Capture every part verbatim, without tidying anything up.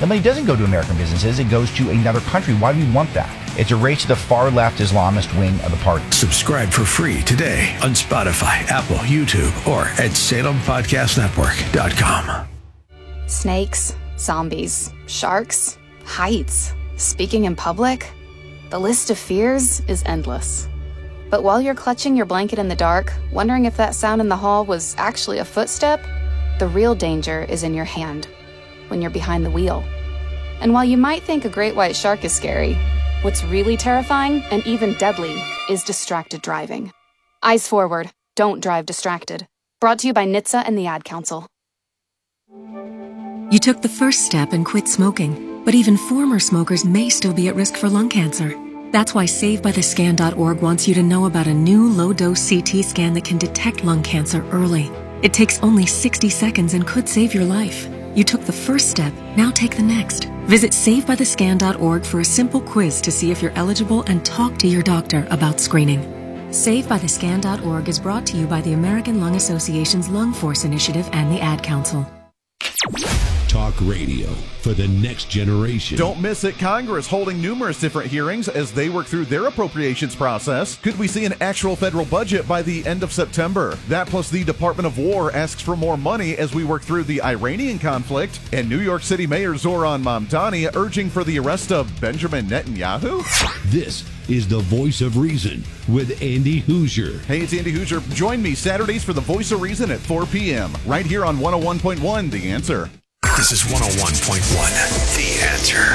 The money doesn't go to American businesses. It goes to another country. Why do we want that? It's a race to the far-left Islamist wing of the party. Subscribe for free today on Spotify, Apple, YouTube, or at Salem Podcast Network dot com. Snakes, zombies, sharks, heights, speaking in public. The list of fears is endless. But while you're clutching your blanket in the dark, wondering if that sound in the hall was actually a footstep, the real danger is in your hand, when you're behind the wheel. And while you might think a great white shark is scary, what's really terrifying and even deadly is distracted driving. Eyes forward, don't drive distracted. Brought to you by N H T S A and the Ad Council. You took the first step and quit smoking, but even former smokers may still be at risk for lung cancer. That's why Save By The Scan dot org wants you to know about a new low-dose C T scan that can detect lung cancer early. It takes only sixty seconds and could save your life. You took the first step, now take the next. Visit Save By The Scan dot org for a simple quiz to see if you're eligible and talk to your doctor about screening. Save By The Scan dot org is brought to you by the American Lung Association's Lung Force Initiative and the Ad Council. Talk radio for the next generation. Don't miss it. Congress holding numerous different hearings as they work through their appropriations process. Could we see an actual federal budget by the end of September? That plus the Department of War asks for more money as we work through the Iranian conflict. And New York City Mayor Zoran Mamdani urging for the arrest of Benjamin Netanyahu. This is the Voice of Reason with Andy Hoosier. Hey, it's Andy Hoosier. Join me Saturdays for the Voice of Reason at four p.m. right here on one oh one point one The Answer. This is one oh one point one The Answer.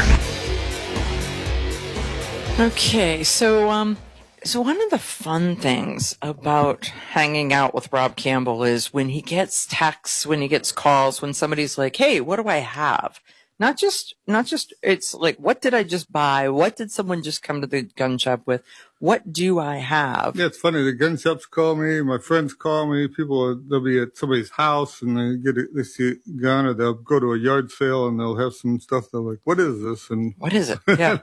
Okay, so um, so one of the fun things about hanging out with Rob Campbell is when he gets texts, when he gets calls, when somebody's like, "Hey, what do I have?" Not just, not just, it's like, what did I just buy? What did someone just come to the gun shop with? What do I have? Yeah, it's funny. The gun shops call me. My friends call me. People, they'll be at somebody's house and they get a, they see a gun, or they'll go to a yard sale and they'll have some stuff. They're like, what is this? And what is it? Yeah.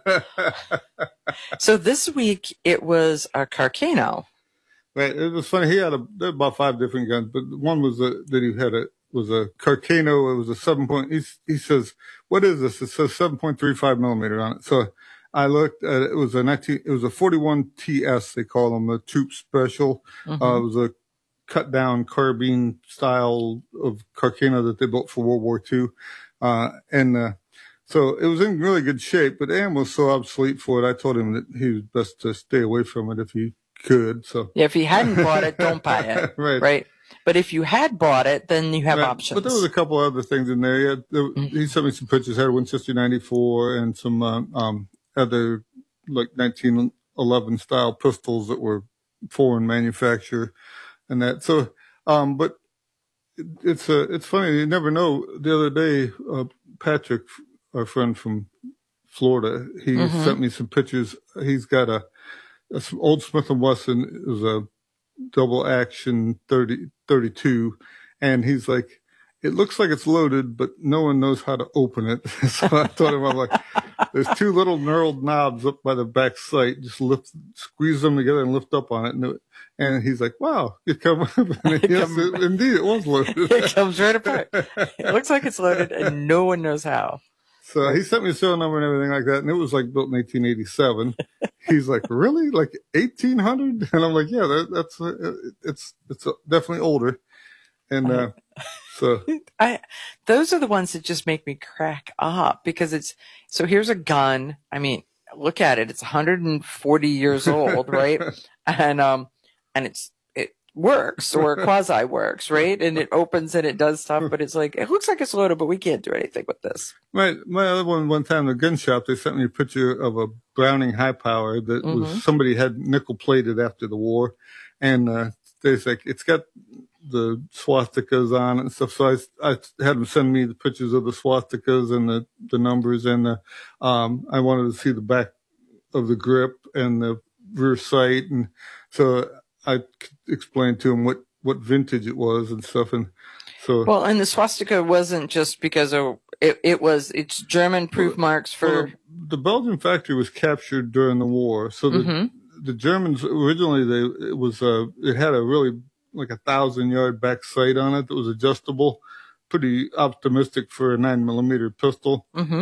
So this week it was a Carcano. Right. It was funny. He had a, there were about five different guns, but one was a, that he had a, was a Carcano. It was a seven point, he, he says, what is this? It says seven point three five millimeter on it. So I looked at it. It was a nineteen, it was a forty-one T S. They call them the Troop Special. Mm-hmm. Uh, it was a cut down carbine style of Carcano that they built for World War Two. Uh, and, uh, so it was in really good shape, but the ammo was so obsolete for it. I told him that he was best to stay away from it if he could. So yeah, if he hadn't bought it, don't buy it. Right. Right. But if you had bought it, then you have right. options. But there was a couple other things in there. He, had, there, mm-hmm. he sent me some pictures. He had a Winchester ninety-four and some uh, um, other like nineteen eleven style pistols that were foreign manufacture and that. So, um, but it, it's uh, it's funny. You never know. The other day, uh, Patrick, our friend from Florida, he mm-hmm. sent me some pictures. He's got a, a some old Smith and Wesson. It was a double action thirty, thirty-two. And he's like, it looks like it's loaded, but no one knows how to open it. So I told him, I'm like, there's two little knurled knobs up by the back sight. Just lift, squeeze them together and lift up on it. And, it, and he's like, wow, it comes up. And yes, it, indeed, it was loaded. It comes right apart. It looks like it's loaded and no one knows how. So he sent me a serial number and everything like that. And it was like built in eighteen eighty-seven. He's like, really? Like eighteen hundred? And I'm like, yeah, that, that's, uh, it's, it's definitely older. And, uh, so I, those are the ones that just make me crack up because it's, so here's a gun. I mean, look at it. It's one hundred forty years old, right? And, um, and it's, it works or quasi works, right? And it opens and it does stuff, but it's like, it looks like it's loaded, but we can't do anything with this. My, my other one, one time, the gun shop, they sent me a picture of a Browning high power that mm-hmm. was, somebody had nickel plated after the war. And, uh, they like, it's got the swastikas on it and stuff. So I, I had them send me the pictures of the swastikas and the, the numbers. And, the, um, I wanted to see the back of the grip and the rear sight. And so I explained to him what, what vintage it was and stuff. And so. Well, and the swastika wasn't just because of, it, it was, it's German proof well, marks for. Well, the Belgian factory was captured during the war. So the, mm-hmm. the Germans originally, they, it was, uh, it had a really, like a thousand yard back sight on it that was adjustable, pretty optimistic for a nine millimeter pistol. Mm-hmm.